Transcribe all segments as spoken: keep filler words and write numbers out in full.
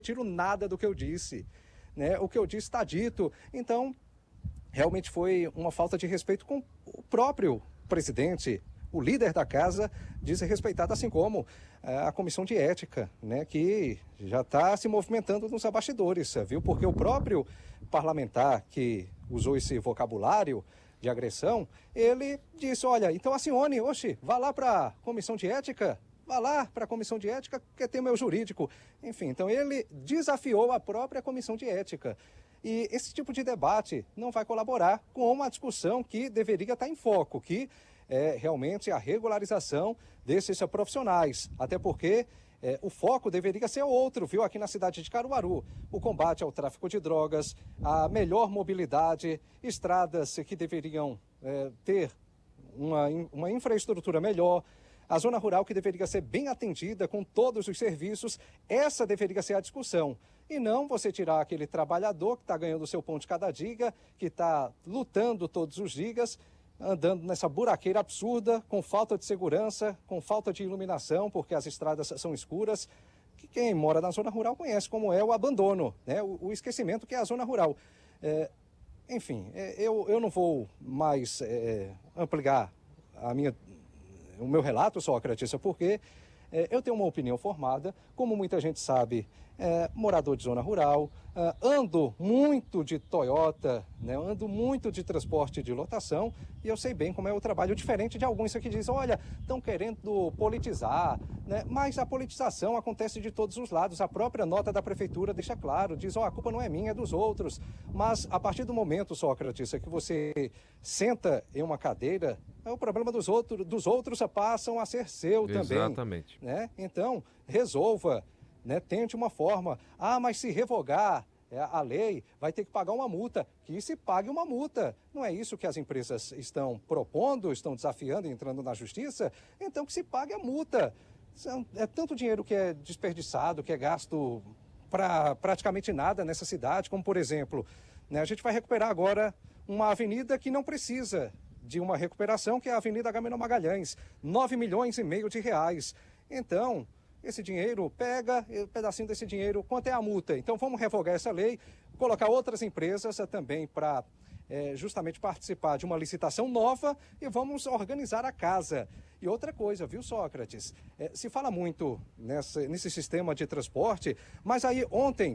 retiro nada do que eu disse, né? O que eu disse está dito. Então, realmente foi uma falta de respeito com o próprio presidente, o líder da casa, desrespeitado, assim como a comissão de ética, né, que já está se movimentando nos bastidores, viu? Porque o próprio parlamentar que usou esse vocabulário de agressão, ele disse, olha, então a Sione, oxe, vá lá para a comissão de ética, vá lá para a comissão de ética, que tem meu jurídico. Enfim, então ele desafiou a própria comissão de ética. E esse tipo de debate não vai colaborar com uma discussão que deveria estar em foco, que é realmente a regularização desses profissionais, até porque é, o foco deveria ser outro, viu, aqui na cidade de Caruaru, o combate ao tráfico de drogas, a melhor mobilidade, estradas que deveriam é, ter uma, uma infraestrutura melhor, a zona rural que deveria ser bem atendida com todos os serviços, essa deveria ser a discussão. E não você tirar aquele trabalhador que está ganhando o seu pão de cada dia, que está lutando todos os dias, andando nessa buraqueira absurda, com falta de segurança, com falta de iluminação, porque as estradas são escuras, que quem mora na zona rural conhece como é o abandono, né? o, o esquecimento que é a zona rural. É, enfim, é, eu, eu não vou mais é, ampliar a minha, o meu relato, Sócrates, porque é, eu tenho uma opinião formada, como muita gente sabe, é, morador de zona rural, é, ando muito de Toyota, né, ando muito de transporte de lotação, e eu sei bem como é o trabalho, diferente de alguns que dizem, olha, estão querendo politizar, né, mas a politização acontece de todos os lados, a própria nota da prefeitura deixa claro, diz, ó, a culpa não é minha, é dos outros, mas a partir do momento, Sócrates, é que você senta em uma cadeira, o problema dos outros, dos outros passam a ser seu também. Exatamente. Né? Então, resolva, né? Tente uma forma. Ah, mas se revogar a lei, vai ter que pagar uma multa. Que se pague uma multa. Não é isso que as empresas estão propondo, estão desafiando, entrando na justiça? Então que se pague a multa. É tanto dinheiro que é desperdiçado, que é gasto para praticamente nada nessa cidade, como por exemplo, né, a gente vai recuperar agora uma avenida que não precisa de uma recuperação, que é a Avenida Agamenon Magalhães, nove milhões e meio de reais. Então, esse dinheiro, pega um pedacinho desse dinheiro, quanto é a multa? Então vamos revogar essa lei, colocar outras empresas também para é, justamente participar de uma licitação nova e vamos organizar a casa. E outra coisa, viu, Sócrates? É, se fala muito nessa, nesse sistema de transporte, mas aí ontem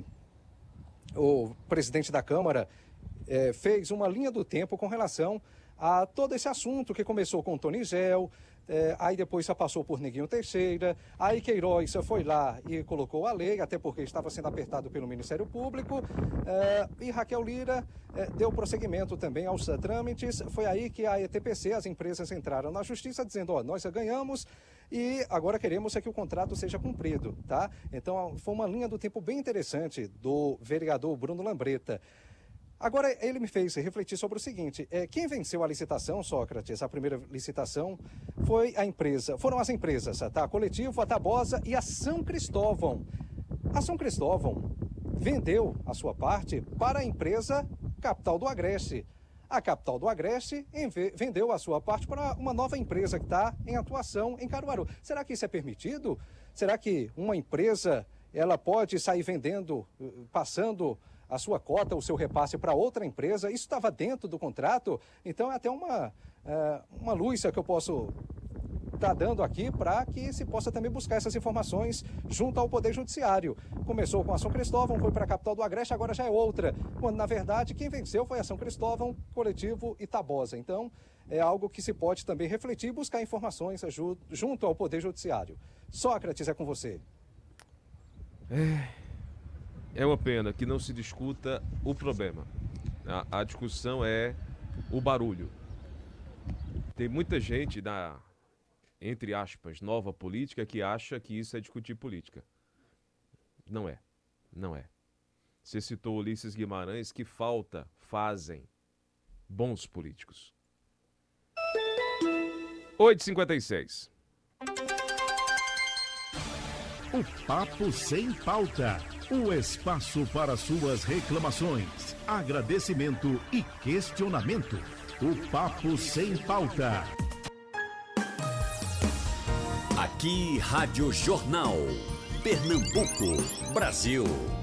o presidente da Câmara é, fez uma linha do tempo com relação a todo esse assunto que começou com o Tony Gel, é, aí depois só passou por Neguinho Teixeira, aí Queiroz foi lá e colocou a lei, até porque estava sendo apertado pelo Ministério Público, é, e Raquel Lira é, deu prosseguimento também aos uh, trâmites. Foi aí que a E T P C, as empresas entraram na justiça dizendo, ó, nós ganhamos e agora queremos é que o contrato seja cumprido, tá? Então foi uma linha do tempo bem interessante do vereador Bruno Lambreta. Agora, ele me fez refletir sobre o seguinte, é, quem venceu a licitação, Sócrates, a primeira licitação, foi a empresa, foram as empresas, tá? A Coletivo, a Tabosa e a São Cristóvão. A São Cristóvão vendeu a sua parte para a empresa Capital do Agreste. A Capital do Agreste vendeu a sua parte para uma nova empresa que está em atuação em Caruaru. Será que isso é permitido? Será que uma empresa ela pode sair vendendo, passando a sua cota, o seu repasse para outra empresa? Isso estava dentro do contrato? Então é até uma, é, uma luz que eu posso estar tá dando aqui para que se possa também buscar essas informações junto ao Poder Judiciário. Começou com a São Cristóvão, foi para a Capital do Agreste, agora já é outra. Quando, na verdade, quem venceu foi a São Cristóvão, Coletivo e Tabosa. Então, é algo que se pode também refletir e buscar informações junto ao Poder Judiciário. Sócrates, é com você. É... É uma pena que não se discuta o problema. A, a discussão é o barulho. Tem muita gente na, entre aspas, nova política que acha que isso é discutir política. Não é. Não é. Você citou Ulisses Guimarães, que falta, fazem bons políticos. oito e cinquenta e seis. O Papo Sem Pauta. O espaço para suas reclamações, agradecimento e questionamento. O Papo Sem Pauta. Aqui, Rádio Jornal. Pernambuco, Brasil.